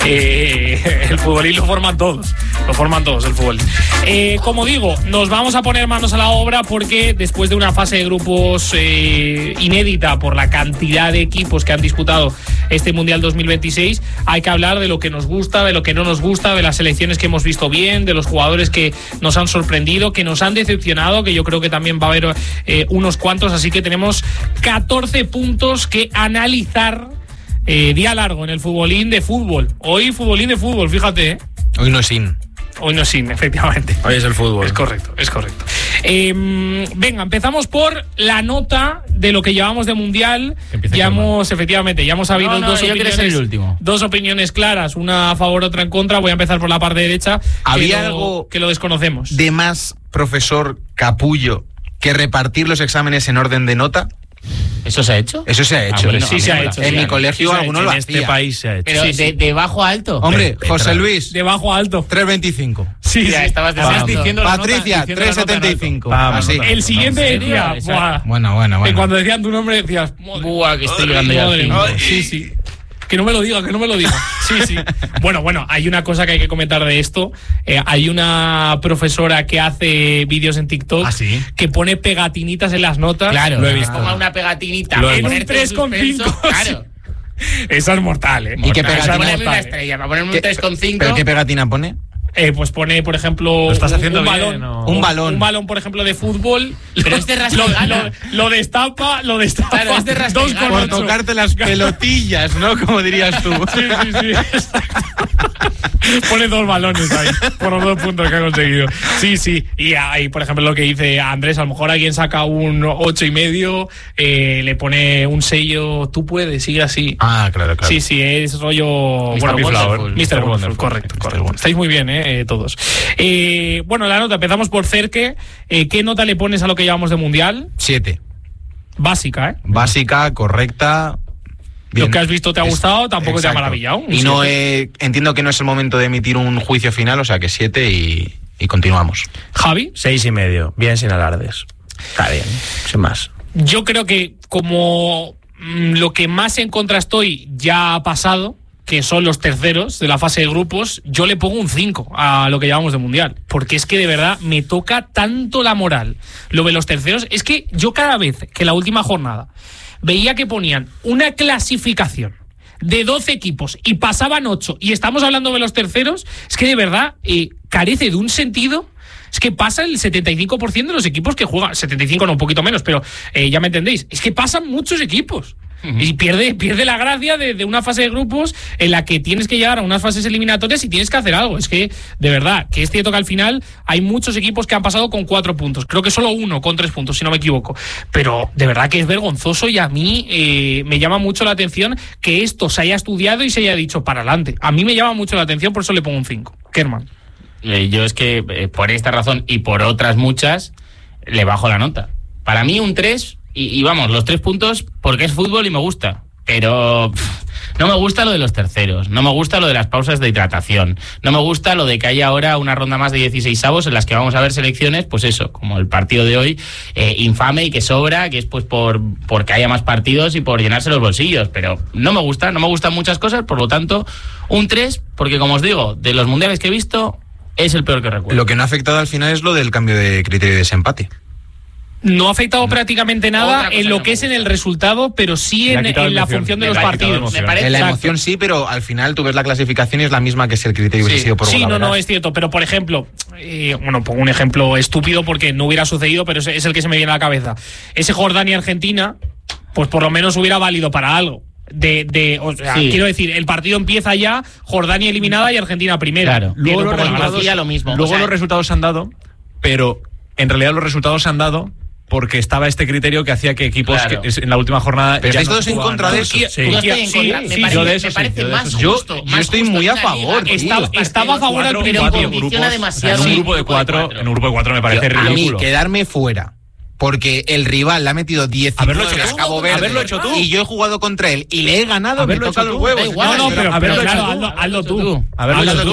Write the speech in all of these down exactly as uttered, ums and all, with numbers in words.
Eh, el futbolín lo forman todos, lo forman todos el fútbol. Eh, como digo, nos vamos a poner manos a la obra porque después de una fase de grupos eh, inédita por la cantidad de equipos que han disputado este Mundial dos mil veintiséis, hay que hablar de lo que nos gusta, de lo que no nos gusta, de las selecciones que hemos visto bien, de los jugadores que nos han sorprendido, que nos han decepcionado, que yo creo que también va a haber eh, unos cuantos, así que tenemos catorce puntos que analizar. Eh, día largo en el futbolín de fútbol. Hoy futbolín de fútbol, fíjate, ¿eh? Hoy no es sin. Hoy no es sin, efectivamente. Hoy es el fútbol. Es correcto, es correcto. Eh, venga, empezamos por la nota de lo que llevamos de Mundial. Ya hemos, efectivamente, ya hemos habido no, no, dos opiniones. Ser el último. Dos opiniones claras, una a favor, otra en contra. Voy a empezar por la parte derecha. ¿Había que lo, algo que lo desconocemos? De más profesor capullo que repartir los exámenes en orden de nota? ¿Eso se ha hecho? Eso se ha hecho. Ah, bueno, sí se ha hecho. En sí, mi colegio sí alguno lo en hacía. este país se ha hecho. Pero Sí, de, sí. de bajo a alto. Hombre, Pe- José Petra. Luis, De bajo a alto. tres veinticinco. Sí, Ya sí. estabas Vamos. diciendo la nota, Patricia, diciendo la tres nota en setenta y alto. cinco. Vamos, Así. no, El siguiente ¿En serio? decía, Esa- buah, Bueno, bueno, que bueno. cuando decían tu nombre decías, madre, Buah, que estoy llegando ya al madre fin. mía. Sí, sí. Que no me lo diga, que no me lo diga. Sí, sí. Bueno, bueno, hay una cosa que hay que comentar de esto. Eh, hay una profesora que hace vídeos en TikTok ¿Ah, sí? que pone pegatinitas en las notas. Claro, Lo he visto. Ponga una pegatinita. Lo he para visto. ponerte En un tres coma cinco, suspenso, Claro. Esa es mortal, ¿eh? ¿Y qué Mortal. pegatina? Esa es Ponerle una mortal, ¿eh? estrella, para ponerme un ¿Qué- tres coma cinco. ¿Pero qué pegatina pone? Eh, pues pone, por ejemplo, ¿Lo estás un- haciendo un bien balón. o- Un balón. Un balón, por ejemplo, de fútbol. Pero es de rasca lo, y gana. lo, lo destapa, lo destapa. Claro, es de rasca y dos gana. con Por ocho. tocarte las pelotillas, ¿no? Como dirías tú. Sí, sí, sí. Exacto. Pone dos balones ahí, por los dos puntos que ha conseguido. Sí, sí. Y ahí, por ejemplo, lo que dice Andrés, a lo mejor alguien saca un ocho y medio, eh, le pone un sello, tú puedes, sigue así. Ah, claro, claro. Sí, sí, es rollo... mister Bueno, Wonderful. mister Wonderful, Wonderful. correcto, mister correcto. Wonderful. Estáis muy bien, eh, eh, todos. Eh, bueno, la nota, empezamos por Cerque. Eh, ¿Qué nota le pones a lo que llevamos de Mundial? Siete. Básica, ¿eh? Básica, correcta. Bien. Lo que has visto te ha Es- gustado, tampoco te ha exacto. maravillado. Un Y no siete. he- entiendo que no es el momento de emitir un juicio final, o sea que siete y, y continuamos. Javi, Seis y medio, bien sin alardes. Está bien, sin más. yo creo que como mm, lo que más en contra estoy ya ha pasado, que son los terceros de la fase de grupos, yo le pongo un cinco a lo que llevamos de Mundial. Porque es que de verdad me toca tanto la moral. Lo de los terceros, es que yo cada vez que la última jornada veía que ponían una clasificación de doce equipos y pasaban ocho y estamos hablando de los terceros, es que de verdad eh, carece de un sentido. Es que pasa el setenta y cinco por ciento de los equipos que juegan, setenta y cinco no, un poquito menos, pero eh, ya me entendéis, es que pasan muchos equipos. Uh-huh. Y pierde, pierde la gracia de, de una fase de grupos en la que tienes que llegar a unas fases eliminatorias y tienes que hacer algo. Es que, de verdad, que es cierto que al final hay muchos equipos que han pasado con cuatro puntos. Creo que solo uno con tres puntos, si no me equivoco. Pero de verdad que es vergonzoso y a mí eh, me llama mucho la atención que esto se haya estudiado y se haya dicho para adelante. A mí me llama mucho la atención, por eso le pongo un cinco. Kerman. Eh, yo es que eh, por esta razón y por otras muchas le bajo la nota. Para mí un tres y, y vamos, los tres puntos porque es fútbol y me gusta. Pero pff, no me gusta lo de los terceros, no me gusta lo de las pausas de hidratación, no me gusta lo de que haya ahora una ronda más de dieciséis avos en las que vamos a ver selecciones, pues eso, como el partido de hoy, eh, infame y que sobra, que es pues por porque haya más partidos y por llenarse los bolsillos. Pero no me gusta, no me gustan muchas cosas, por lo tanto, un tres, porque como os digo, de los mundiales que he visto, es el peor que recuerdo. Lo que no ha afectado al final es lo del cambio de criterio de desempate. No ha afectado prácticamente nada Otra cosa en lo que que no es me en el gusta. resultado, pero sí Le ha en, quitado en la emoción. función de Le los ha quitado partidos. emoción. Me parece En la Exacto. emoción sí, pero al final tú ves la clasificación y es la misma que si el criterio hubiese Sí. sido por Sí, bola, no, no, verás. es cierto, pero por ejemplo, eh, bueno, pongo un ejemplo estúpido porque no hubiera sucedido, pero es, es el que se me viene a la cabeza. Ese Jordania-Argentina, pues por lo menos hubiera válido para algo. De, de, o sea, Sí. quiero decir, el partido empieza ya, Jordania eliminada y Argentina primera. Claro. Luego Pero los por la resultados- gracia lo mismo. Luego O sea, los resultados se han dado, pero en realidad los resultados se han dado porque estaba este criterio que hacía que equipos Claro. que en la última jornada Pero ya estáis no todos en jugaban contra de nada. eso. Turquía- Sí. Yo Turquía- estoy en sí, contra. sí, me sí, parece, yo de eso me sí, parece yo de más eso sí. Yo- justo. yo más estoy justo muy en a una favor, liga. tío. Estaba, estaba a favor al Pero principio. condiciona demasiado. En un Sí, grupo de cuatro, en un grupo de cuatro me parece Yo- a mí, ridículo. quedarme fuera porque el rival le ha metido diecinueve Haberlo hecho a tú, Cabo Verde haberlo hecho tú. y yo he jugado contra él y le he ganado, me Haberlo toca hecho los tú. huevos. Da igual, No, no, pero, pero pero haberlo claro, hecho tú, hazlo, hazlo tú. Haberlo Hazlo hecho tú. tú.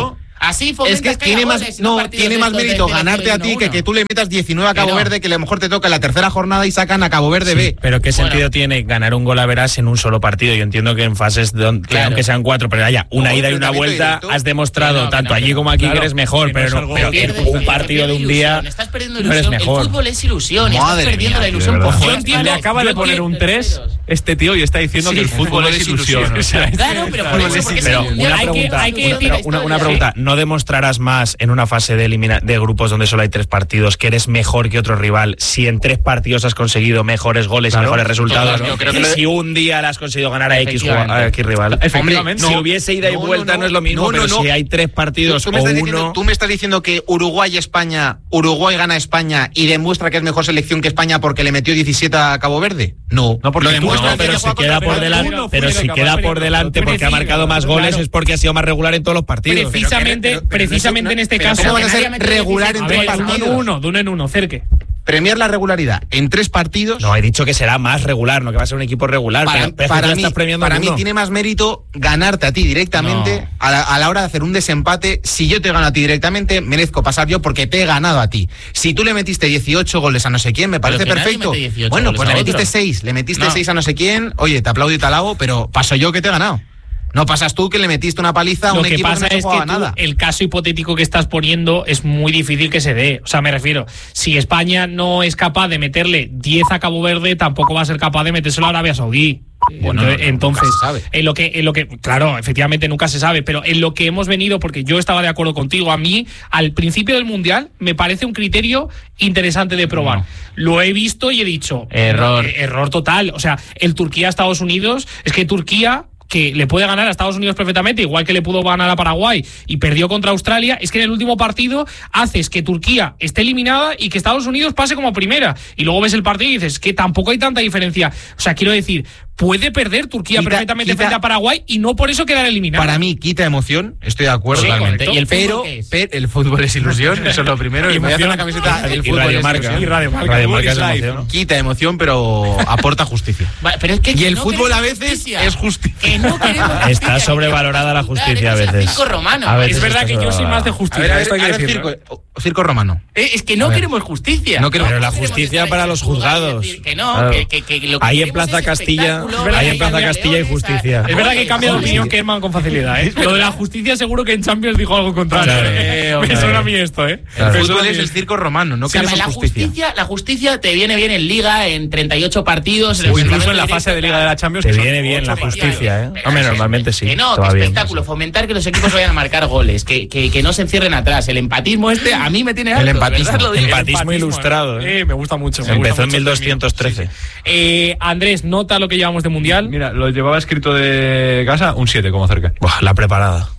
Así fomentas es que que tiene haya más, goles, no, partidos tiene de más estos de mérito cero ganarte a ti uno que que tú le metas diecinueve a Que Cabo no. Verde, que a lo mejor te toca en la tercera jornada y sacan a Cabo Verde Sí, B. pero ¿qué Bueno. sentido tiene ganar un gol a verás en un solo partido? Yo entiendo que en fases, de don- que Claro. aunque sean cuatro, pero haya una No, ida y una enfrentamiento vuelta, directo. has demostrado Que no, que tanto no, allí que no. como aquí Claro, que eres mejor, que no pero, es no, algo- pero Pierde- en un pierde partido de un ilusión, día estás perdiendo no eres ilusión. mejor. El fútbol es ilusión, y Madre estás perdiendo mía, la ilusión. de por verdad. yo Ojo, entiendo- le acaba de yo poner un entiendo tres terceros. este tío y está diciendo Sí, que el fútbol es ilusión. O sea, Claro, pero por Fútbol eso, es porque es Pero el mundial. una hay que- pregunta, hay que una, decir- una- una historia. pregunta, ¿no demostrarás más en una fase de, elimina- de grupos donde solo hay tres partidos que eres mejor que otro rival si en tres partidos has conseguido mejores goles Claro, y mejores resultados? claro, yo creo que que lo- si un día le has conseguido ganar a X, Efectivamente. jugada- a X rival. Efectivamente. Si no. hubiese ida y No, vuelta no, no, es lo mismo, no, pero no, no. si hay tres partidos Tú me, o estás uno... diciendo, tú me estás diciendo que Uruguay España, Uruguay gana a España y demuestra que es mejor selección que España porque le metió diecisiete a Cabo Verde. No, No, porque lo tú- demuestra No, el pero que si juega queda contra por Perú. delante, uno pero fue si lo que queda acabó por perdiendo. delante porque ha Preciso, marcado más goles claro. es porque ha sido más regular en todos los partidos. Precisamente, Pero que- pero- pero precisamente no- en este pero caso. ¿cómo vas a nadie ser mete regular en A tres ver, de uno en partidos? uno, de uno en uno, cerque. Premiar la regularidad en tres partidos. No, he dicho que será más regular, no que va a ser un equipo regular. Para, pero, pero para tú mí, estás premiando para en mí uno. tiene más mérito ganarte a ti directamente No. a, la, a la hora de hacer un desempate. Si yo te gano a ti directamente, merezco pasar yo porque te he ganado a ti. Si tú le metiste dieciocho goles a no sé quién, me parece que nadie perfecto. mete dieciocho Bueno, goles pues a le otro. metiste seis, le metiste No. seis a no sé quién. Oye, te aplaudo y te alabo, pero paso yo que te he ganado. No pasas tú que le metiste una paliza a Lo un que equipo pasa que no es se que jugaba tú, nada. el caso hipotético que estás poniendo es muy difícil que se dé. O sea, me refiero, si España no es capaz de meterle diez a Cabo Verde, tampoco va a ser capaz de metérselo a Arabia Saudí. Bueno, entonces, no, no, entonces, nunca se sabe. en lo que, en lo que, claro, efectivamente nunca se sabe, pero en lo que hemos venido, porque yo estaba de acuerdo contigo, a mí, al principio del Mundial, me parece un criterio interesante de probar. No. Lo he visto y he dicho, Error. eh, error total. O sea, el Turquía-Estados Unidos, es que Turquía, que le puede ganar a Estados Unidos perfectamente, igual que le pudo ganar a Paraguay y perdió contra Australia, es que en el último partido haces que Turquía esté eliminada y que Estados Unidos pase como primera. Y luego ves el partido y dices que tampoco hay tanta diferencia. O sea, quiero decir, puede perder Turquía Quita- perfectamente quita- frente a Paraguay y no por eso quedar eliminada. Para mí quita emoción, estoy de acuerdo. Sí, totalmente. correcto. ¿Y el fútbol pero, qué es? pero el fútbol es ilusión, eso es lo primero. Y Y me voy a hacer emoción. una camiseta. El Y fútbol Radio es Marca. ilusión. Y Radio Marca. Radio Fútbol Marca is es life, emoción. Quita emoción, pero aporta justicia. Va, Pero es que Y el no fútbol a queremos veces justicia. es justicia. Que no queremos justicia, Está que sobrevalorada la queremos justicia a disfrutar, veces. es circo romano. A veces Es verdad está que yo soy más de sobrevalorada. A justicia. ver, a ver, esto hay a que ver, decirlo. circo, circo romano. Eh, Es que no A ver. queremos justicia. No queremos- Pero la queremos justicia estar para en los el lugar y juzgados. decir Que no, Claro. que, que, que lo que Ahí en queremos Plaza es Castilla, espectáculo, ahí en que Plaza haya Castilla hay leones, justicia. a- Es verdad que goles, cambia de goles. opinión Kerman con facilidad, ¿eh? Lo de la justicia seguro que en Champions dijo algo contrario. Claro. ¿eh? Eh, Me claro. suena a mí esto, ¿eh? El Me fútbol suena a es mí el circo romano, no O sea, queremos la justicia. justicia, la justicia te viene bien en Liga, en treinta y ocho partidos. O incluso en la fase de Liga de la Champions. Te que son viene bien la ocho partidos. justicia, ¿eh? Pero Hombre, es- normalmente sí. Que no, te que va bien. espectáculo, fomentar que los equipos vayan a marcar goles, que, que, que no se encierren atrás. El empatismo este a mí me tiene harto, El de empatismo. verdad lo digo. El empatismo ilustrado, ¿eh? Eh, me gusta mucho. me Empezó gusta en mucho mil doscientos trece. Sí, sí. Eh, Andrés, nota lo que llevamos de Mundial. Mira, lo llevaba escrito de casa, un siete como cerca. Buah, la preparada.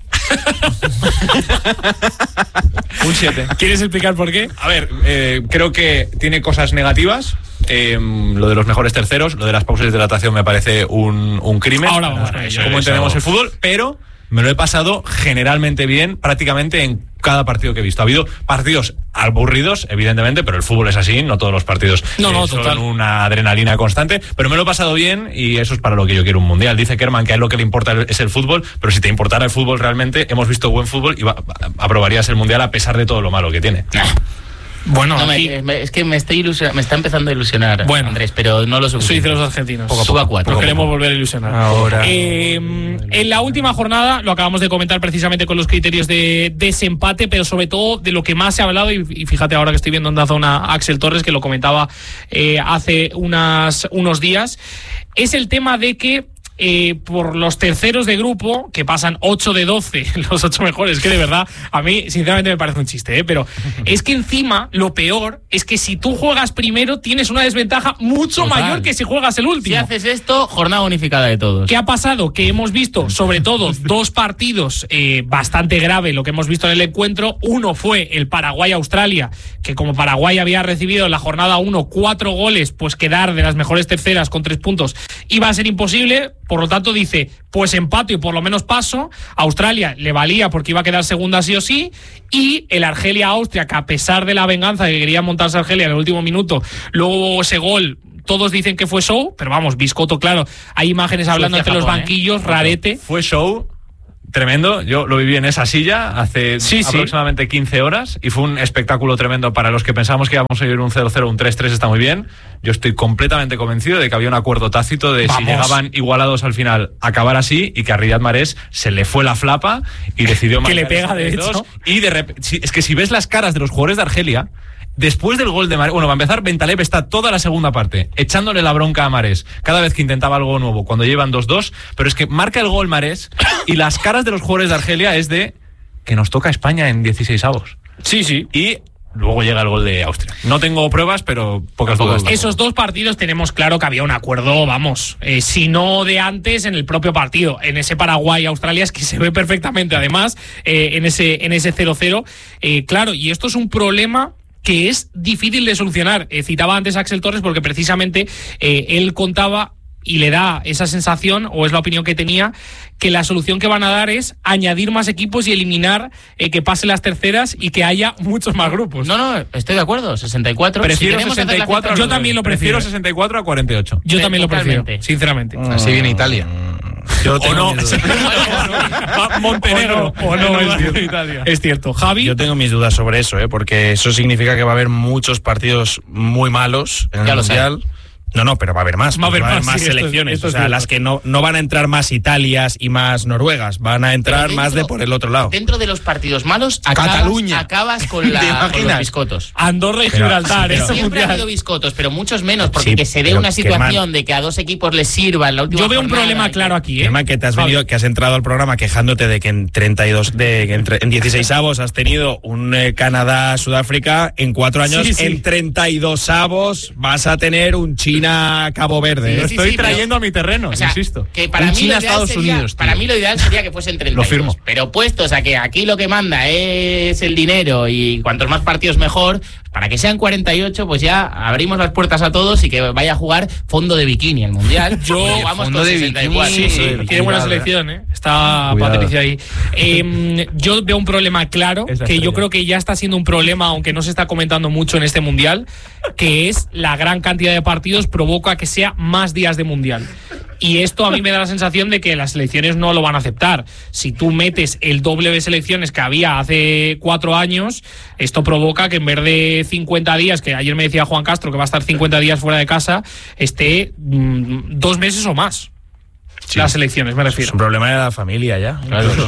Un siete. ¿Quieres explicar por qué? A ver, eh, creo que tiene cosas negativas. Eh, lo de los mejores terceros, lo de las pausas de hidratación me parece un, un crimen. Ahora vamos con ello. Como Eso- entendemos el fútbol, pero me lo he pasado generalmente bien prácticamente en cada partido que he visto. Ha habido partidos aburridos, evidentemente, pero el fútbol es así, no todos los partidos No, no, son total. una adrenalina constante, pero me lo he pasado bien y eso es para lo que yo quiero un mundial. Dice Kerman que a él lo que le importa es el fútbol, pero si te importara el fútbol realmente, hemos visto buen fútbol y va- aprobarías el mundial a pesar de todo lo malo que tiene. Bueno, No, me- aquí me- es que me, estoy ilusiona- me está empezando a ilusionar, Bueno. Andrés, pero no lo eso suficiente. dicen los argentinos. Poco a poco. Suba cuatro. Nos Poco a queremos poco. volver a ilusionar. Ahora. Eh, en la última jornada, lo acabamos de comentar precisamente con los criterios de desempate, pero sobre todo de lo que más se ha hablado, y, y fíjate ahora que estoy viendo en Dazón a Axel Torres, que lo comentaba eh, hace unas, unos días, es el tema de que Eh, por los terceros de grupo, que pasan ocho de doce, los ocho mejores, que de verdad, a mí sinceramente me parece un chiste, ¿eh? Pero es que encima lo peor es que si tú juegas primero tienes una desventaja mucho Total. mayor que si juegas el último. Si haces esto, jornada unificada de todos. ¿Qué ha pasado? Que hemos visto, sobre todo, dos partidos eh, bastante graves, lo que hemos visto en el encuentro. Uno fue el Paraguay-Australia, que como Paraguay había recibido en la jornada uno cuatro goles, pues quedar de las mejores terceras con tres puntos iba a ser imposible. Por lo tanto, dice, pues empato y por lo menos paso. Australia le valía porque iba a quedar segunda sí o sí. Y el Argelia-Austria, que a pesar de la venganza que quería montarse Argelia en el último minuto, luego hubo ese gol. Todos dicen que fue show, pero vamos, Biscotto, claro. Hay imágenes hablando entre los Suecia-Japón, banquillos, ¿eh? rarete. Fue show tremendo. Yo lo viví en esa silla hace sí, aproximadamente sí. quince horas y fue un espectáculo tremendo para los que pensábamos que íbamos a ir un cero cero, un tres tres está muy bien. Yo estoy completamente convencido de que había un acuerdo tácito de Vamos. si llegaban igualados al final acabar así y que a Riyad Mahrez se le fue la flapa y decidió que le pega de hecho. Y de rep- si, es que si ves las caras de los jugadores de Argelia después del gol de Mahrez, bueno, va a empezar, Bentaleb está toda la segunda parte echándole la bronca a Mahrez cada vez que intentaba algo nuevo, cuando llevan dos dos, pero es que marca el gol Mahrez y las caras de los jugadores de Argelia es de que nos toca España en dieciseisavos. Sí, sí. Y luego llega el gol de Austria. No tengo pruebas, pero pocas dudas. Esos dos partidos tenemos claro que había un acuerdo, vamos, eh, si no de antes, en el propio partido. En ese Paraguay-Australia es que se ve perfectamente, además, eh, en ese en ese cero cero. Eh, claro, y esto es un problema que es difícil de solucionar. Eh, citaba antes a Axel Torres porque precisamente eh, él contaba y le da esa sensación, o es la opinión que tenía, que la solución que van a dar es añadir más equipos y eliminar eh, que pasen las terceras y que haya muchos más grupos. No, no, estoy de acuerdo, sesenta y cuatro. Prefiero si sesenta y cuatro. Yo también lo prefiero. Prefiero sesenta y cuatro a cuarenta y ocho. Yo también Totalmente. lo prefiero, sinceramente. Mm. Así viene Italia. Yo tengo O no. mis dudas. Montenegro. O no, o no, es cierto. Italia. Es cierto. Javi. Yo tengo mis dudas sobre eso, ¿eh? Porque eso significa que va a haber muchos partidos muy malos en el Ya lo sé. Mundial. No, no, pero va a haber más. Va a haber más, más, sí, esto es- selecciones. esto es o sea, cierto. las que no, no van a entrar más Italias y más Noruegas. Van a entrar Pero más de dentro- por el otro lado. Dentro de los partidos malos, acabas, Cataluña. acabas con, ¿Te la, con imaginas? los biscotos. Andorra y Pero- Gibraltar, pero- eso Siempre ha habido mundial. biscotos, pero muchos menos, porque Sí, que se dé pero una que situación man- de que a dos equipos les sirva en la última Yo veo un jornada problema y- claro aquí, ¿eh? Germán, que te has Javi. venido, que has entrado al programa quejándote de que en treinta y dos, de que en, tre- en dieciséis avos has tenido un eh, Canadá-Sudáfrica, en cuatro años, Sí, sí. en treinta y dos avos vas a tener un China-Cabo Verde. Sí, ¿eh? sí, Estoy sí, pero- trayendo a mi terreno, O sea, insisto. que para Un mí China, lo ideal Estados sería, Unidos, tío. para mí lo ideal sería que fuesen treinta y dos. Lo firmo. Pero puestos a que aquí lo que manda es el dinero y cuantos más partidos mejor, para que sean cuarenta y ocho, pues ya abrimos las puertas a todos y que vaya a jugar fondo de bikini el mundial. Yo- Porque vamos fondo con de sesenta y bikini, cuatro. Sí, sí, Cuidado, tiene buena eh. selección, ¿eh? Está Cuidado. Patricia ahí. Eh, yo veo un problema claro, Es la que yo estrella. creo que ya está siendo un problema, aunque no se está comentando mucho en este mundial, que es la gran cantidad de partidos provoca que sea más días de mundial. Y esto a mí me da la sensación de que las selecciones no lo van a aceptar. Si tú metes el doble de selecciones que había hace cuatro años, esto provoca que en vez de cincuenta días, que ayer me decía Juan Castro que va a estar cincuenta días fuera de casa, esté mm, dos meses o más. Las selecciones, me Es refiero. un problema de la familia ya.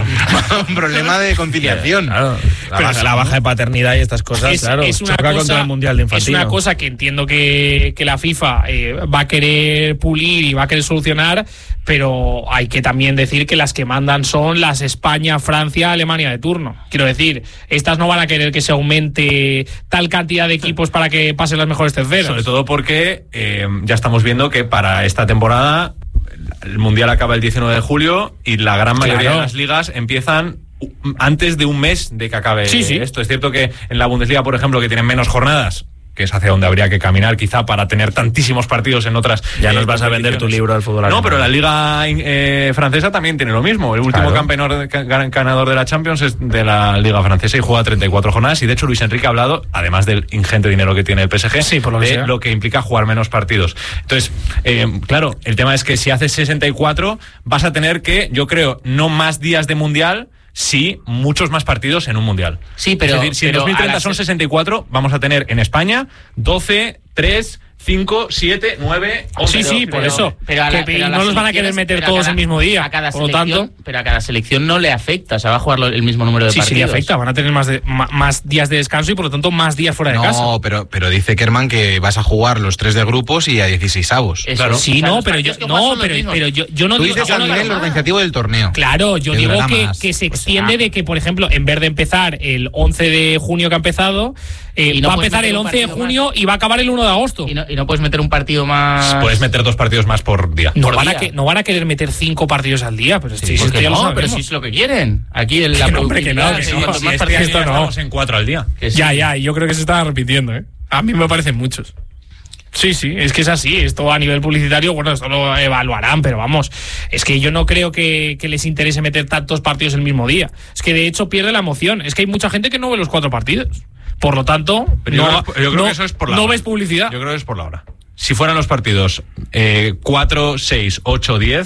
Un problema de conciliación. Claro, la, Pero baja, sí. la baja de paternidad y estas cosas, Es, claro, es una choca cosa, contra el Mundial de es Infantino. una cosa que entiendo que, que la FIFA eh, va a querer pulir y va a querer solucionar, pero hay que también decir que las que mandan son las España, Francia, Alemania de turno. Quiero decir, estas no van a querer que se aumente tal cantidad de equipos para que pasen las mejores terceras. Sobre todo porque eh, ya estamos viendo que para esta temporada el Mundial acaba el diecinueve de julio y la gran mayoría Claro. de las ligas empiezan u- antes de un mes de que acabe Sí, sí. esto. Es cierto que en la Bundesliga, por ejemplo, que tienen menos jornadas, que es hacia donde habría que caminar quizá para tener tantísimos partidos en otras. Ya eh, nos vas a vender tu competiciones. libro al fútbol No, alemán. pero la liga eh, francesa también tiene lo mismo. El último Claro. campeón ca- ganador de la Champions es de la liga francesa y juega treinta y cuatro jornadas. Y de hecho Luis Enrique ha hablado, además del ingente dinero que tiene el P S G, Sí, por lo que de sea. lo que implica jugar menos partidos. Entonces, eh, claro, el tema es que si haces sesenta y cuatro vas a tener que, yo creo, no más días de mundial, sí muchos más partidos en un mundial. Sí, pero- es decir, si en pero dos mil treinta a las- son sesenta y cuatro, vamos a tener en España doce, tres, cinco, siete, nueve, once. Sí, sí, por eso. Pero a Que la- pero a no las los van a querer selecciones- meter pero a todos cada- el mismo día. A cada Por lo selección, tanto- pero a cada selección no le afecta, o sea, va a jugar lo- el mismo número de Sí, sí, partidos. le afecta. Van a tener más, de, ma- más días de descanso y por lo tanto más días fuera de No, casa. pero, pero dice Kerman que vas a jugar los tres de grupos y a dieciséis avos. Eso, Claro. o Sí, sea, no, los pero yo, partidos que juegas no, son los pero, mismos. pero yo, yo no Tú digo. dices yo a no nivel digo- organizativo del torneo. Claro, yo Que digo durará que, más. que se Pues, extiende ah. de que, por ejemplo, en vez de empezar el once de junio que ha empezado, eh, Y no va a puedes empezar meter el un once de partido junio y va a acabar el uno de agosto. Y no, y no puedes meter un partido más. Puedes meter dos partidos más por día. No por van, a día. que, no van a querer meter cinco partidos al día, pero sí, ¿Por esto qué ya lo no? sabemos. Pero si es lo que quieren. Aquí en la Que no, hombre, que no, productividad, que sí, no, cuantos si más es que partidos esto no. Estamos en cuatro al día. que sí. Ya, ya, y yo creo que se están repitiendo, ¿eh? A mí me parecen muchos. Sí, sí, es que es así. Esto a nivel publicitario, bueno, esto lo evaluarán, pero vamos, es que yo no creo que, que les interese meter tantos partidos el mismo día. Es que de hecho pierde la emoción. Es que hay mucha gente que no ve los cuatro partidos. Por lo tanto, Pero yo no, creo, yo creo no- que eso es por la no hora. ves publicidad. Yo creo que es por la hora. Si fueran los partidos eh, cuatro, seis, ocho, diez,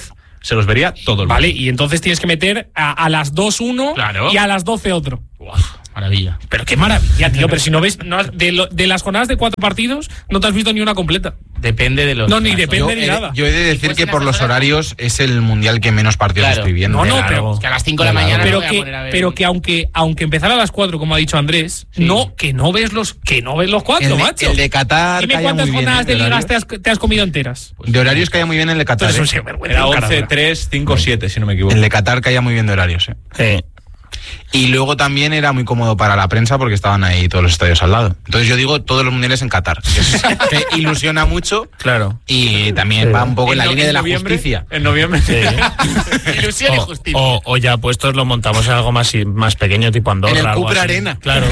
Se los vería todos. Vale, y entonces tienes que meter a, a las dos uno Claro. y a las doce otro. Uf, maravilla. Pero qué maravilla, tío. Pero si no ves, no has- de, lo- de las jornadas de cuatro partidos, no te has visto ni una completa. Depende de los No, ni casos. depende. Yo ni he, nada. yo he de decir pues que en por esas los horas- horarios es el mundial que menos partidos Claro. estoy viendo. No, no, Claro. pero, Es que a las cinco de la Claro. mañana pero no me voy a que, poner a ver. pero que aunque, aunque empezara a las cuatro, como ha dicho Andrés, Sí. no, que no ves los, que no ves los cuatro, El de, macho. el de Qatar Dime caía cuántas muy bien, jornadas ¿eh? de ligas horarios. te has, te has comido enteras. De horarios caía muy bien el de Tú Qatar. eres un ¿eh? sinvergüenza, Era un cara once, dura. tres, cinco, siete, si no me equivoco. El de Qatar caía muy bien de horarios. ¿eh? Sí. Y luego también era muy cómodo para la prensa porque estaban ahí todos los estadios al lado. Entonces yo digo todos los mundiales en Qatar, que, es- que ilusiona mucho Claro. y también Sí. va un poco en la no- línea de la noviembre- justicia. En noviembre. Sí. Ilusión y O, justicia. o- o ya puestos lo montamos en algo más, más pequeño, tipo Andorra. En el algo Cupra así. Arena. Claro.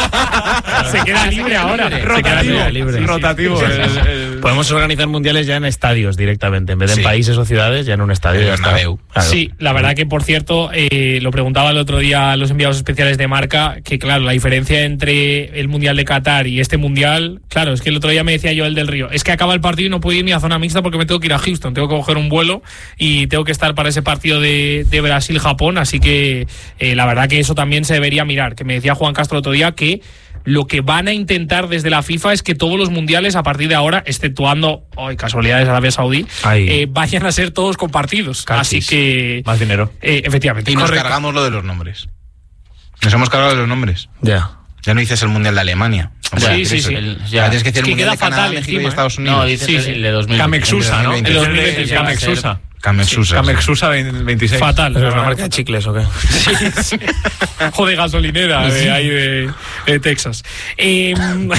Se queda libre ahora. Se queda libre, libre. Rotativo. el- el- Podemos organizar mundiales ya en estadios directamente, en vez de Sí. en países o ciudades, ya en un estadio. En ya está. Bernabéu. Claro. Sí, la verdad que, por cierto, eh, lo preguntaba el otro día a los enviados especiales de Marca, que claro, la diferencia entre el Mundial de Qatar y este Mundial, claro, es que el otro día me decía yo el del Río, es que acaba el partido y no puedo ir ni a zona mixta porque me tengo que ir a Houston, tengo que coger un vuelo y tengo que estar para ese partido de, de Brasil-Japón, así que eh, la verdad que eso también se debería mirar, que me decía Juan Castro el otro día que lo que van a intentar desde la FIFA es que todos los mundiales a partir de ahora, exceptuando, hoy casualidades, Arabia Saudí, Ahí. eh, vayan a ser todos compartidos. Cachis. Así que, Más dinero. eh, efectivamente, Y nos correcto. cargamos lo de los nombres. Nos hemos cargado de los nombres. Ya. Ya no dices el Mundial de Alemania. No Sí, puedes decir sí, eso. sí. El- Ya ya. tienes que decir Es el que Mundial queda de Canadá, fatal México encima, y ¿eh? Estados Unidos. No, dices Sí, el- sí. el de dos mil veinte. Camexusa, ¿no? El El dos mil de veinte, Camexusa. Camexusa. Camexusa veintiséis. Fatal. ¿Pero es la una verdad. marca de chicles o qué? Sí, sí. O de gasolinera de ahí de, de Texas. Eh,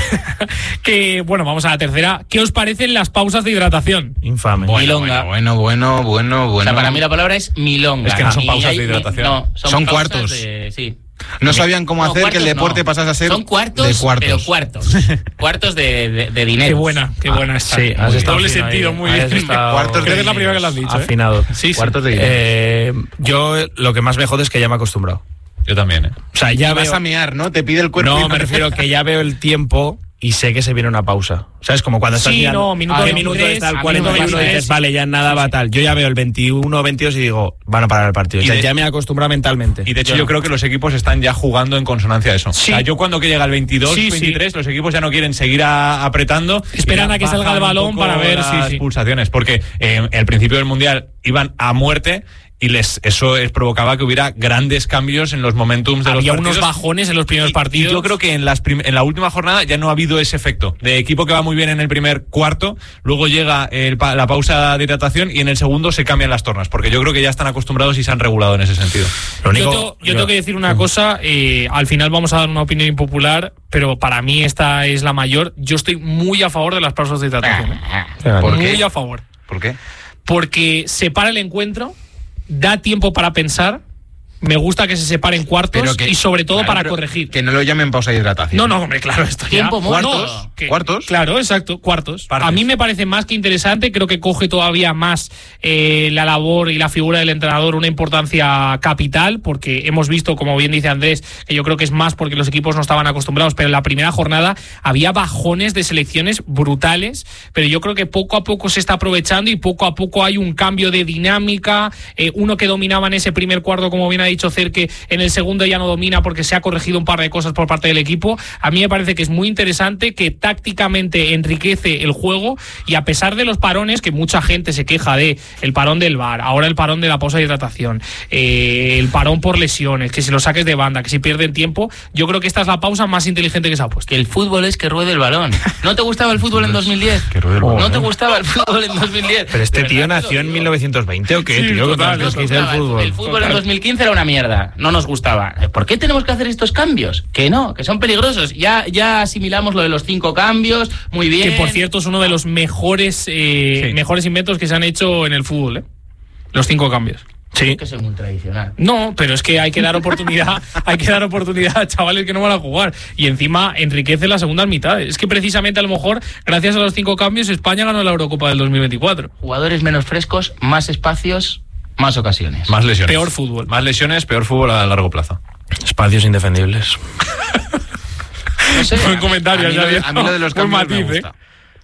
que bueno, vamos a la tercera. ¿Qué os parecen las pausas de hidratación? Infame. Bueno, Milonga. bueno, bueno, bueno, bueno. O sea, para mí la palabra es milonga. Es que no son Y pausas hay- de hidratación. No, Son pausas cuartos. de- sí. No sabían cómo No, hacer que el cuartos deporte no. pasase a ser Son cuartos, de cuartos. pero cuartos. Cuartos de, de, de dinero. Qué buena, qué buena está. Sí, has Muy estado doble fino sentido, ahí. muy Has bien. estado Cuartos Creo que es la primera que lo has dicho. ¿eh? afinado. Sí, sí. Cuartos de dinero. Eh, yo lo que más me jode es que ya me he acostumbrado. Yo también, ¿eh? O sea, ya Vas veo... a mear, ¿no? Te pide el cuerpo. y No, me refiero que ya veo el tiempo y sé que se viene una pausa. ¿Sabes? Como cuando estás Sí, mirando, no, minuto ¿a qué veintitrés, minuto está el a cuarenta y minuto uno? veintitrés, Dices, vale, ya nada va tal. Yo ya veo el veintiuno, veintidós y digo, van a parar el partido. Y O sea, de- ya me he acostumbrado mentalmente. Y de hecho Yo yo no. creo que los equipos están ya jugando en consonancia a eso. Sí. O sea, yo cuando que llega el veintidós, Sí, sí. veintitrés, los equipos ya no quieren seguir a- apretando. Esperan y ya a que salga bajan el un balón poco para ver, las sí, sí. pulsaciones. Porque eh, al principio del Mundial iban a muerte y les eso es, provocaba que hubiera grandes cambios en los momentums de Había los partidos. unos bajones en los primeros Y- partidos. y yo creo que en, las prim- en la última jornada ya no ha habido ese efecto de equipo que va muy bien en el primer cuarto, luego llega el pa- la pausa de hidratación y en el segundo se cambian las tornas, porque yo creo que ya están acostumbrados y se han regulado en ese sentido. Lo Yo, único- tengo, yo tengo que decir una cosa, eh, al final vamos a dar una opinión impopular, pero para mí esta es la mayor. Yo estoy muy a favor de las pausas de hidratación. ¿eh? Claro. ¿Por Muy qué? a favor. ¿Por qué? Porque separa el encuentro, da tiempo para pensar, me gusta que se separen cuartos Pero que- y sobre todo claro, para pero corregir. Que no lo llamen pausa de hidratación. No, no, hombre, claro, esto ya. Tiempo muerto. No, que- ¿Cuartos? Claro, exacto, cuartos. Partes. A mí me parece más que interesante, creo que coge todavía más eh, la labor y la figura del entrenador una importancia capital, porque hemos visto, como bien dice Andrés, que yo creo que es más porque los equipos no estaban acostumbrados, pero en la primera jornada había bajones de selecciones brutales, pero yo creo que poco a poco se está aprovechando y poco a poco hay un cambio de dinámica, eh, uno que dominaba en ese primer cuarto, como bien ha dicho Cerque, en el segundo ya no domina porque se ha corregido un par de cosas por parte del equipo. A mí me parece que es muy interesante, que tácticamente enriquece el juego y a pesar de los parones, que mucha gente se queja de el parón del V A R, ahora el parón de la pausa de hidratación, eh, el parón por lesiones, que si lo saques de banda, que si pierden tiempo, yo creo que esta es la pausa más inteligente que se ha puesto. Que el fútbol es que ruede el balón. ¿No te gustaba el fútbol en dos mil diez? Que ruede el balón. ¿No te gustaba el fútbol en dos mil diez? Pero este De tío verdad, nació en tío. mil novecientos veinte o qué, Sí, tío. total, ¿Qué Nos tal que dice el gustaba. fútbol? El fútbol en dos mil quince era una mierda. No nos gustaba. ¿Por qué tenemos que hacer estos cambios? Que no, que son peligrosos. Ya, ya asimilamos lo de los cinco cambios. Muy bien. Que por cierto es uno de los mejores, eh, Sí. mejores inventos que se han hecho en el fútbol, ¿eh? Los cinco cambios. Sí. Que soy muy tradicional. No, pero es que hay que dar oportunidad, hay que dar oportunidad a chavales que no van a jugar. Y encima enriquece las segundas mitades. Es que precisamente a lo mejor, gracias a los cinco cambios, España ganó la Eurocopa del dos mil veinticuatro. Jugadores menos frescos, más espacios, más ocasiones. Más lesiones. Peor fútbol. Más lesiones, peor fútbol a largo plazo. Espacios indefendibles. No sé, Buen a- comentario, A mí, ya lo, de- bien. a mí lo de los Buen cambios me matiz, ¿eh? gusta.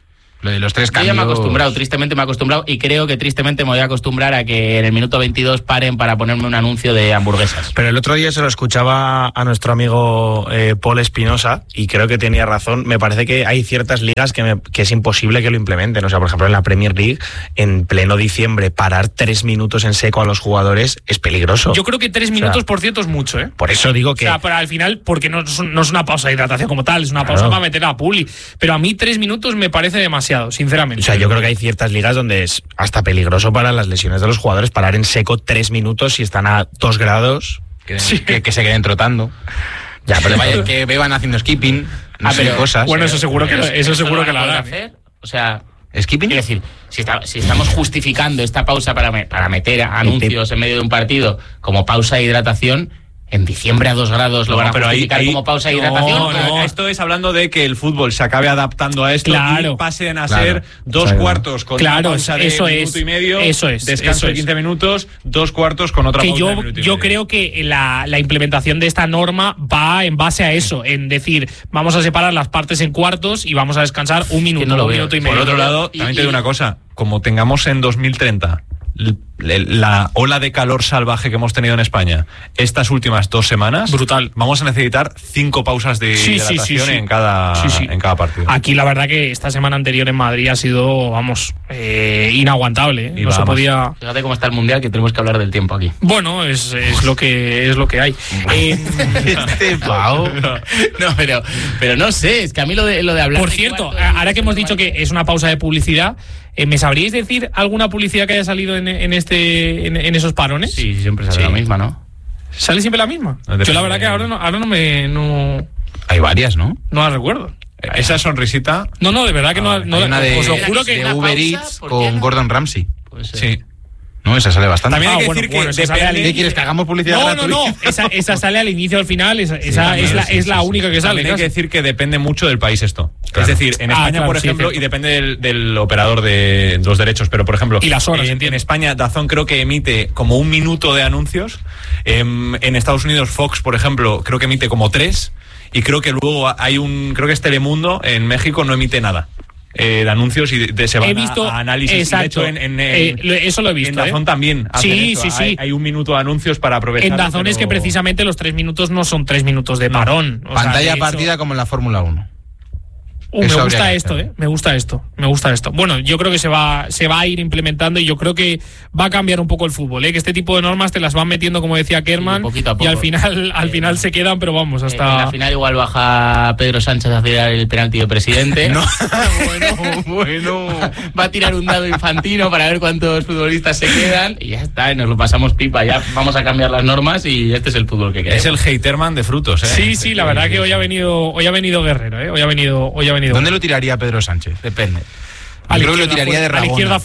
Lo de los tres Yo cambios... ya me he acostumbrado, tristemente me he acostumbrado y creo que tristemente me voy a acostumbrar a que en el minuto veintidós paren para ponerme un anuncio de hamburguesas. Pero el otro día se lo escuchaba a nuestro amigo eh, Paul Espinosa y creo que tenía razón. Me parece que hay ciertas ligas que, me, que es imposible que lo implementen. O sea, por ejemplo, en la Premier League, en pleno diciembre, parar tres minutos en seco a los jugadores es peligroso. Yo creo que tres minutos, o sea, por cierto, es mucho, ¿eh? Por eso digo que... O sea, pero al final, porque no es, no es una pausa de hidratación como tal, es una pausa claro. para meter a Puli. Pero a mí tres minutos me parece demasiado, sinceramente. O sea, yo creo que hay ciertas ligas donde es hasta peligroso para las lesiones de los jugadores parar en seco tres minutos si están a dos grados. Que, sí. que, que se queden trotando. Ya, pero vaya, que beban haciendo skipping, no ah, sé, pero, cosas. Bueno, eso seguro que, eso ¿Eso seguro lo que lo van a harán. hacer? O sea... ¿Skipping? Quiero decir, si, está, si estamos justificando esta pausa para, me, para meter anuncios en medio de un partido como pausa de hidratación, en diciembre a dos grados lo No, van a pero justificar ahí, ahí, como pausa de no, hidratación. No, esto es hablando de que el fútbol se acabe adaptando a esto claro, y pasen a claro, ser dos claro. cuartos con claro, una pausa de eso minuto es, y medio, eso es, descanso eso de quince es. minutos, dos cuartos con otra que pausa yo, de minuto y yo medio. creo que la, la implementación de esta norma va en base a eso, en decir, vamos a separar las partes en cuartos y vamos a descansar un minuto, no lo un veo. minuto y medio. Por otro lado, Y- también te y- digo una cosa, como tengamos en dos mil treinta la ola de calor salvaje que hemos tenido en España estas últimas dos semanas, brutal. Vamos a necesitar cinco pausas de Sí, sí, hidratación sí, sí. en cada Sí, sí. en cada partido. Aquí la verdad que esta semana anterior en Madrid ha sido, vamos, eh, inaguantable. ¿eh? Y No se vamos. podía. Fíjate cómo está el Mundial, que tenemos que hablar del tiempo aquí. Bueno, es, es lo que es lo que hay. Eh, Este pavo. No, pero, pero no sé, es que a mí lo de, lo de hablar... por de cierto, cuartos, ahora que hemos dicho que vale. es una pausa de publicidad, eh, ¿me sabríais decir alguna publicidad que haya salido en, en este en, en esos parones? Sí, siempre sale Sí. la misma, ¿no? ¿Sale siempre la misma? No, Yo la verdad que ahora no, ahora no me no, Hay varias, ¿no? no la recuerdo. Esa sonrisita, No, no, de verdad que no, no Hay una de, os lo juro que de una Uber pausa, Eats ¿por qué con no? Gordon Ramsay. Pues, eh, sí. No, esa sale bastante. También hay Ah, que bueno, decir bueno, que esa sale al depende- ¿Qué quieres? ¿Que hagamos publicidad No, no, gratuita? no, esa, esa sale al inicio o al final, esa, esa también, es la, sí, es la sí, única que sale. También hay casi. que decir que depende mucho del país esto. Claro. Es decir, en Ah, España, claro, por sí, ejemplo, cierto. y depende del, del operador de los derechos, pero por ejemplo, Y las horas, en, entiendo. en España DAZN creo que emite como un minuto de anuncios. En, en Estados Unidos Fox, por ejemplo, creo que emite como tres. Y creo que luego hay un, creo que es Telemundo, en México no emite nada. Eh, de anuncios y de, de- se van He a- visto, a, análisis. exacto, Y de hecho, en, en, eh, en- lo- eso lo he visto. en DAZN ¿eh? también hacen Sí, eso. sí, sí. Hay, hay un minuto de anuncios para aprovechar. En Dazón es que precisamente los tres minutos no son tres minutos de No. parón. O sea, Pantalla de hecho- partida como en la Fórmula uno. Uh, me Eso habría gusta que esto, hacer. eh. Me gusta esto. Me gusta esto. Bueno, yo creo que se va, se va a ir implementando y yo creo que va a cambiar un poco el fútbol, eh. Que este tipo de normas te las van metiendo, como decía Kerman, Sí, poquito a y poco. al final, al Eh, final se quedan, pero vamos, Eh, hasta. en la final igual baja Pedro Sánchez a tirar el penalti de presidente. No, bueno, bueno. Va a tirar un dado infantino para ver cuántos futbolistas se quedan y ya está, y nos lo pasamos pipa. Ya vamos a cambiar las normas y este es el fútbol que queremos. Es el haterman de frutos, ¿eh? Sí, sí, la verdad que hoy ha venido, hoy ha venido Guerrero, eh. Hoy ha venido, hoy ha venido. ¿Dónde lo tiraría Pedro Sánchez? Depende. A la Yo creo que lo izquierda tiraría de fuerte, a la izquierda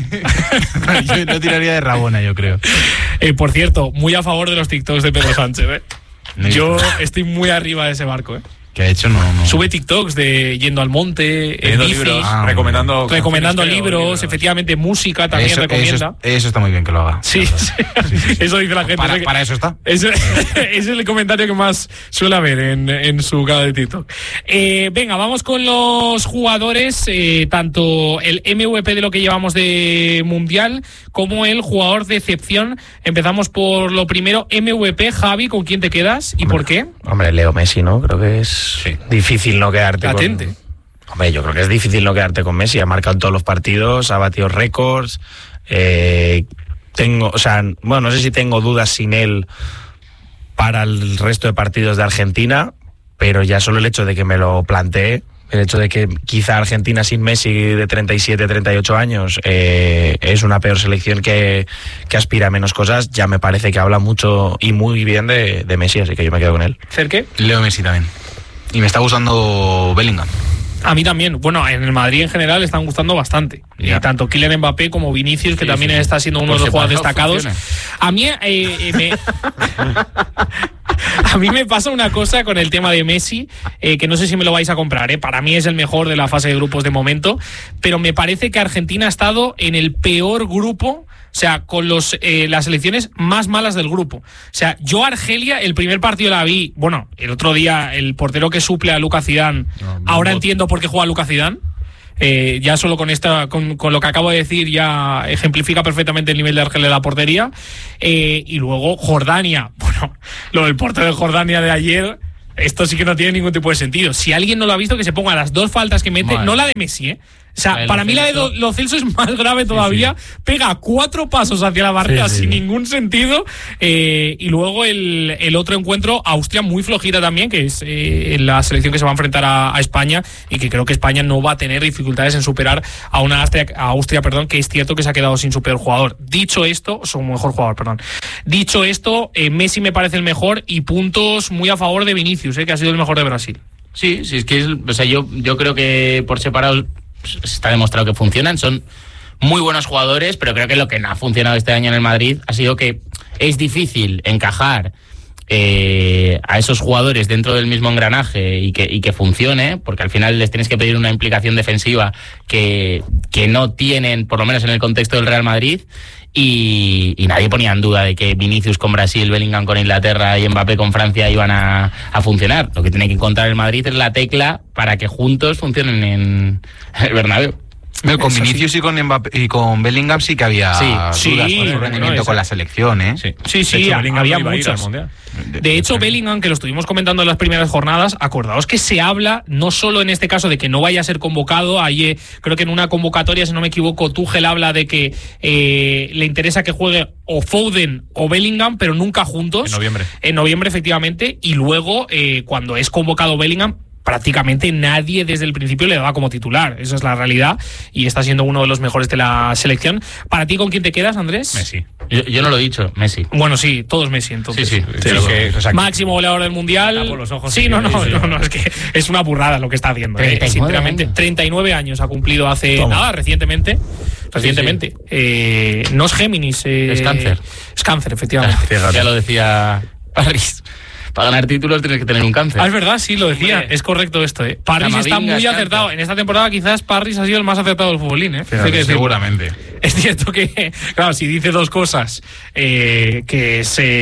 Rabona. fuerte. Yo lo tiraría de Rabona, yo creo. Eh, por cierto, muy a favor de los TikToks de Pedro Sánchez, eh. No he Yo visto. estoy muy arriba de ese barco, eh. Que ha hecho no, no. Sube TikToks de yendo al monte, en Leyendo bici, libros, Ah, recomendando, recomendando canciones, creo, libros, efectivamente música también eso, recomienda. Eso, eso está muy bien que lo haga. Sí, sí. Eso dice la gente. Para, Sé que- para eso está. Ese, ese es el comentario que más suele haber en, en su canal de TikTok. Eh, venga, vamos con los jugadores, eh, tanto el M V P de lo que llevamos de Mundial como el jugador de excepción. Empezamos por lo primero, M V P. Javi, ¿con quién te quedas y por qué? Hombre, Leo Messi, ¿no? Creo que es Sí. difícil no quedarte Latente. con... Hombre, yo creo que es difícil no quedarte con Messi. Ha marcado en todos los partidos, ha batido récords. Eh, tengo, o sea, bueno, no sé si tengo dudas sin él para el resto de partidos de Argentina, pero ya solo el hecho de que me lo plantee, el hecho de que quizá Argentina sin Messi de treinta y siete, treinta y ocho años eh, es una peor selección que, que aspira a menos cosas, ya me parece que habla mucho y muy bien de, de Messi, así que yo me quedo con él. ¿Cerque? Leo Messi también. Y me está gustando Bellingham. A mí también. Bueno, en el Madrid en general están gustando bastante. Ya. Eh, tanto Kylian Mbappé como Vinicius, que Sí, también sí, sí. está siendo uno Por de los jugadores separado destacados. funciona. A mí, eh, eh, me... a mí me pasa una cosa con el tema de Messi, eh, que no sé si me lo vais a comprar. Eh. Para mí es el mejor de la fase de grupos de momento, pero me parece que Argentina ha estado en el peor grupo. O sea, con los eh, las selecciones más malas del grupo. O sea, yo Argelia, el primer partido la vi, bueno, el otro día el portero que suple a Lucas Zidane, No, ahora no. entiendo por qué juega Lucas Zidane. Eh, ya solo con esta, con, con lo que acabo de decir, ya ejemplifica perfectamente el nivel de Argelia de la portería. Eh, y luego Jordania. Bueno, lo del portero de Jordania de ayer, esto sí que no tiene ningún tipo de sentido. Si alguien no lo ha visto, que se ponga las dos faltas que mete, Madre. no la de Messi, ¿eh? O sea, la para mí la de Lo, Lo Celso es más grave todavía. Sí, sí. Pega cuatro pasos hacia la barrera sí, sí. sin ningún sentido. Eh, y luego el, el otro encuentro, Austria muy flojita también, que es eh, la selección que se va a enfrentar a, a España, y que creo que España no va a tener dificultades en superar a una Austria, a Austria, perdón, que es cierto que se ha quedado sin su peor jugador. Dicho esto, su mejor jugador, perdón. Dicho esto, eh, Messi me parece el mejor y puntos muy a favor de Vinicius, eh, que ha sido el mejor de Brasil. Sí, sí, es que es, o sea, yo, yo creo que por separado está demostrado que funcionan, son muy buenos jugadores, pero creo que lo que no ha funcionado este año en el Madrid ha sido que es difícil encajar eh, a esos jugadores dentro del mismo engranaje y que, y que funcione, porque al final les tienes que pedir una implicación defensiva que, que no tienen, por lo menos en el contexto del Real Madrid. Y, y nadie ponía en duda de que Vinicius con Brasil, Bellingham con Inglaterra y Mbappé con Francia iban a, a funcionar. Lo que tiene que encontrar el Madrid es la tecla para que juntos funcionen en el Bernabéu. Pero con Vinicius sí. y con Mbappé, y con Bellingham sí que había sí, dudas sí, con su rendimiento no, con la selección, ¿eh? Sí, sí, sí hecho, había muchas. De, de hecho, Bellingham, que lo estuvimos comentando en las primeras jornadas, acordaos que se habla no solo en este caso de que no vaya a ser convocado. Ahí eh, creo que en una convocatoria, si no me equivoco, Tuchel habla de que eh, le interesa que juegue o Foden o Bellingham, pero nunca juntos. En noviembre. En noviembre, efectivamente. Y luego, eh, cuando es convocado Bellingham, prácticamente nadie desde el principio le daba como titular. Esa es la realidad y está siendo uno de los mejores de la selección. ¿Para ti con quién te quedas, Andrés? Messi. Yo, yo no lo he dicho, Messi. Bueno, sí, todos Messi, entonces. Sí, sí. sí, sí, sí. Que, o sea, máximo goleador del Mundial. Los ojos, sí, no, no, no, no, no, es que es una burrada lo que está haciendo. Eh, sinceramente, treinta y nueve años ha cumplido hace Toma. nada, recientemente. Recientemente. Sí, sí. Eh, no es Géminis. Eh, es cáncer. Es cáncer, efectivamente. Claro, ya lo decía Parris. Para ganar títulos tienes que tener un cáncer. Ah, es verdad, sí, lo decía. Hombre. Es correcto esto, ¿eh? Parris está muy acertado. En esta temporada quizás Parris ha sido el más acertado del futbolín, ¿eh? Fíjate, seguramente. Es cierto que, claro, si dice dos cosas eh, que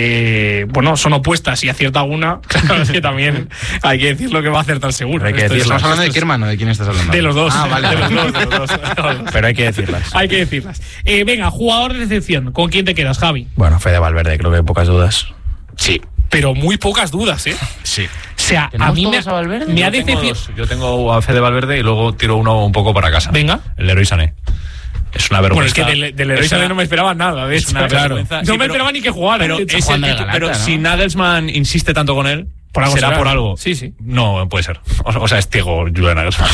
se, bueno, son opuestas y acierta una, claro, es que también hay que decir lo que va a acertar seguro. Hay que decirlas. ¿Estás hablando de Kerman o de quién estás hablando? De los dos. Ah, vale. De los dos, de los dos. Pero hay que decirlas. Hay que decirlas. Eh, venga, jugador de decepción. ¿Con quién te quedas, Javi? Bueno, Fede Valverde, creo que hay pocas dudas. Sí. Pero muy pocas dudas, ¿eh? Sí. O sea, a mí me, a me ha decepcionado. Yo tengo a Fede Valverde y luego tiro uno un poco para casa. Venga. El Leroy Sané. Es una vergüenza. Bueno, es que del, del Leroy Sané no me esperaba nada, de hecho. Es una claro. vergüenza. No sí, me pero, esperaba ni que jugara. Pero, es el, Galata, pero ¿no? si Nagelsmann insiste tanto con él, por algo será, será por algo. Sí, sí. No, puede ser. O, o sea, es ciego Julian Nagelsmann.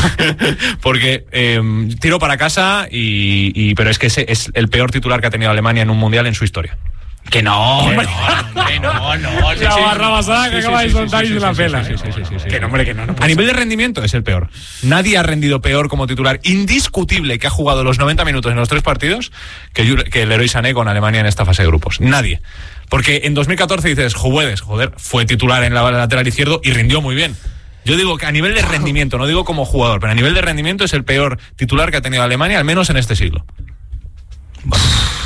Porque eh, tiro para casa, y, y pero es que ese es el peor titular que ha tenido Alemania en un mundial en su historia. Que no, hombre, no, hombre, no, no. La barra basada que acaba de soltar y se la pela. Que no, hombre, que no. no a nivel ser. de rendimiento es el peor. Nadie ha rendido peor como titular indiscutible que ha jugado los noventa minutos en los tres partidos que, que el Leroy Sané con Alemania en esta fase de grupos. Nadie. Porque en dos mil catorce dices, Jueves, joder, fue titular en la lateral izquierdo y rindió muy bien. Yo digo que a nivel de rendimiento, no digo como jugador, pero a nivel de rendimiento es el peor titular que ha tenido Alemania, al menos en este siglo. Bueno.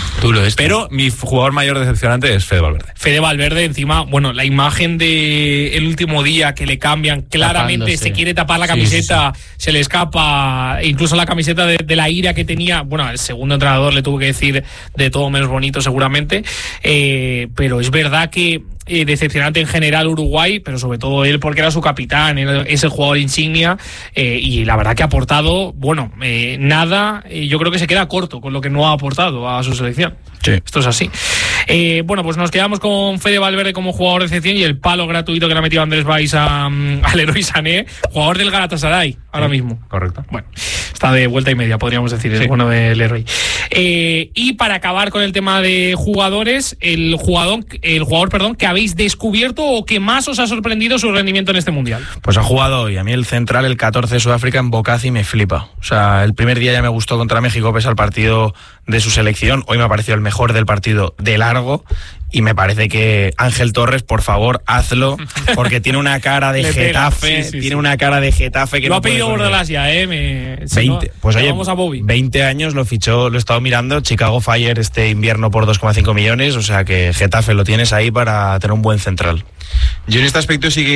Pero mi jugador mayor decepcionante es Fede Valverde. Fede Valverde, encima, bueno, la imagen de el último día que le cambian, claramente Tapándose. se quiere tapar la camiseta, sí, sí, sí. se le escapa, incluso la camiseta de, de la ira que tenía. Bueno, el segundo entrenador le tuvo que decir de todo menos bonito seguramente, eh, pero es verdad que Eh, decepcionante en general Uruguay, pero sobre todo él porque era su capitán, es el jugador insignia, eh, y la verdad que ha aportado, bueno, eh, nada, eh, yo creo que se queda corto con lo que no ha aportado a su selección. Sí. Esto es así. Eh, bueno, pues nos quedamos con Fede Valverde como jugador de excepción y el palo gratuito que le ha metido Andrés Valls a, al Leroy Sané, jugador del Galatasaray ahora sí, mismo. Correcto. Bueno, está de vuelta y media, podríamos decir, sí. el bueno de Leroy. Eh, y para acabar con el tema de jugadores, el jugador, el jugador, perdón, que habéis descubierto o que más os ha sorprendido su rendimiento en este mundial. Pues ha jugado hoy, a mí el central, el catorce de Sudáfrica, en Bocazi me flipa. O sea, el primer día ya me gustó contra México, pese al partido de su selección. Hoy me ha parecido el mejor del partido de largo. Y me parece que Ángel Torres, por favor, hazlo, porque tiene una cara de Getafe, sí, sí, tiene sí. una cara de Getafe que lo no ha pedido Bordalas ya, eh. Me... veinte, no, pues oye, vamos a Bobby. veinte años lo fichó, lo he estado mirando, Chicago Fire este invierno por dos coma cinco millones, o sea que Getafe lo tienes ahí para tener un buen central. Yo en este aspecto sí que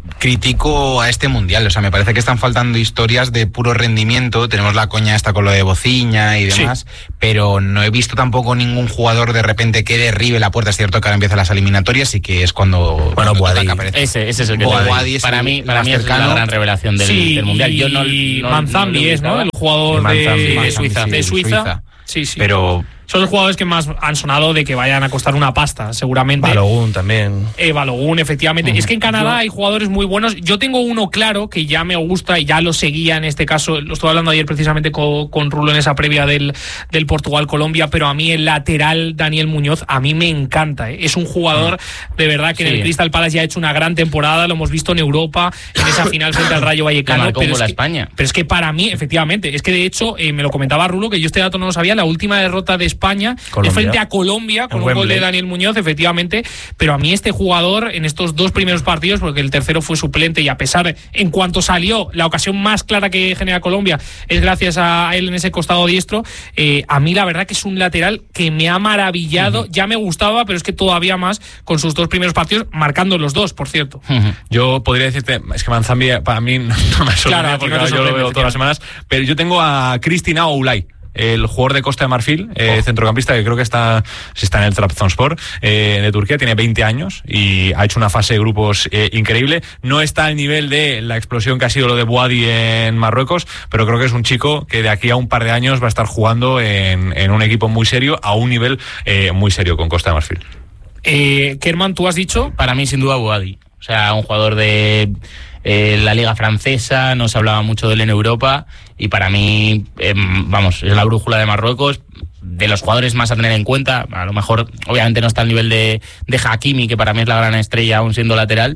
critico a este mundial. O sea, me parece que están faltando historias de puro rendimiento. Tenemos la coña esta con lo de Bociña y demás, sí. Pero no he visto tampoco ningún jugador de repente que derribe la puerta. Es cierto que ahora empiezan las eliminatorias y que es cuando... Bueno, Boadí. Ese, ese es el que Boadí es para el, mí, para mí es la gran revelación del, sí, del mundial. Yo no, y no, Manzambi no es, ¿no? El jugador de, Manzambi, de Suiza. Sí, de Suiza. Suiza. Sí, sí. Pero... son los jugadores que más han sonado de que vayan a costar una pasta, seguramente. Balogun también. Eh, Balogun, efectivamente. Mm. Es que en Canadá hay jugadores muy buenos. Yo tengo uno claro que ya me gusta y ya lo seguía en este caso. Lo estuve hablando ayer precisamente con, con Rulo en esa previa del, del Portugal-Colombia, pero a mí el lateral Daniel Muñoz, a mí me encanta. ¿eh? Es un jugador mm. de verdad que sí. en el Crystal Palace ya ha hecho una gran temporada. Lo hemos visto en Europa, en esa final frente al Rayo Vallecano. Marcó pero, es es que, España. pero es que para mí, efectivamente, es que de hecho, eh, me lo comentaba Rulo, que yo este dato no lo sabía, la última derrota de España Colombia. frente a Colombia con en un Wembley. Gol de Daniel Muñoz, efectivamente, pero a mí este jugador en estos dos primeros partidos, porque el tercero fue suplente y a pesar de, en cuanto salió, la ocasión más clara que genera Colombia es gracias a él en ese costado diestro, eh, a mí la verdad que es un lateral que me ha maravillado, uh-huh. ya me gustaba, pero es que todavía más con sus dos primeros partidos, marcando los dos, por cierto. Uh-huh. Yo podría decirte, es que Manzambi para mí no, no me sorprende, claro, porque no yo lo veo todas las semanas, pero yo tengo a Cristina Oulay, el jugador de Costa de Marfil, eh, oh. centrocampista que creo que está, si está en el Trabzonspor eh, de Turquía, tiene veinte años y ha hecho una fase de grupos eh, increíble. No está al nivel de la explosión que ha sido lo de Boadi en Marruecos, pero creo que es un chico que de aquí a un par de años va a estar jugando en, en un equipo muy serio, a un nivel eh, muy serio con Costa de Marfil. Eh, Kerman, ¿tú has dicho? Para mí, sin duda, Boadi. O sea, un jugador de eh, la liga francesa, no se hablaba mucho de él en Europa y para mí, eh, vamos, es la brújula de Marruecos, de los jugadores más a tener en cuenta. A lo mejor, obviamente no está al nivel de, de Hakimi, que para mí es la gran estrella aún siendo lateral,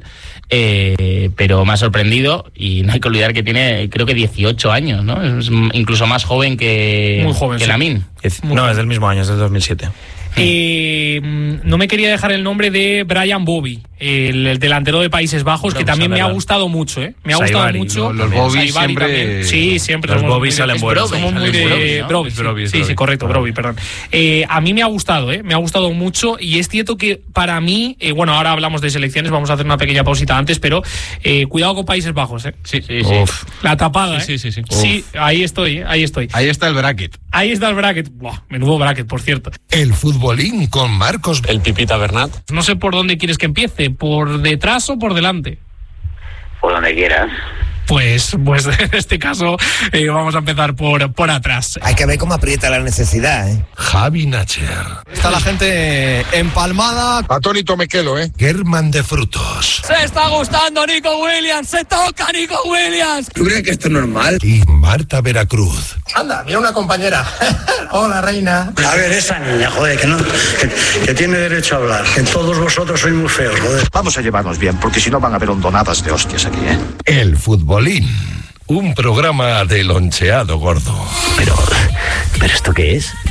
eh, pero me ha sorprendido y no hay que olvidar que tiene, creo que dieciocho años, ¿no? Es incluso más joven que, Muy joven, que sí. Lamine. No, es del mismo año, es del dos mil siete. Eh, no me quería dejar el nombre de Brian Bobby, el, el delantero de Países Bajos, Pero que también me ha gustado mucho, ¿eh? Me ha Saibari, gustado mucho. Los Bobby siempre... Sí, siempre. Los Bobby salen buenos. Somos muy de Broby. Sí, sí, sí, correcto, Broby, perdón. Eh, a mí me ha gustado, ¿eh? Me ha gustado mucho y es cierto que para mí, eh, bueno, ahora hablamos de selecciones, vamos a hacer una pequeña pausita antes, pero eh, cuidado con Países Bajos, ¿eh? Sí, sí, sí. Uf. La tapada, ¿eh? Sí, sí, sí. sí. Sí, ahí estoy, ¿eh? Ahí estoy. Ahí está el bracket. Ahí está el bracket. Buah, menudo bracket, por cierto. El futbolín con Marcos. El Pipita Bernat. No sé por dónde quieres que empiece, ¿por detrás o por delante? Por donde quieras. Pues, pues en este caso eh, vamos a empezar por, por atrás. Hay que ver cómo aprieta la necesidad, ¿eh? Javi Nacher. Está la gente empalmada. Atónito me quedo, ¿eh? Germán de Frutos. Se está gustando Nico Williams, se toca Nico Williams. ¿Tú crees que esto es normal? Y Marta Veracruz. Anda, mira una compañera. Hola, reina. A ver, esa niña, joder, que no, que, que tiene derecho a hablar. Que todos vosotros sois muy feos, joder. Vamos a llevarnos bien, porque si no van a haber hondonadas de hostias aquí, ¿eh? El futbolín. Un programa de loncheado gordo. Pero, ¿pero esto qué es?